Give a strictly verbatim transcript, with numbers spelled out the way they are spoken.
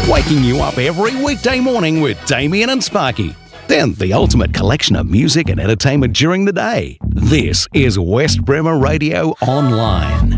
Waking you up every weekday morning with Damien and Sparky. Then the ultimate collection of music and entertainment during the day. This is West Bremer Radio Online.